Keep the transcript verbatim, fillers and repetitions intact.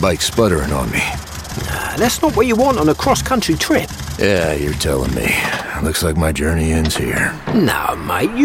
bike sputtering on me. Nah, that's not what you want on a cross-country trip. Yeah, you're telling me. Looks like my journey ends here. Nah, mate, you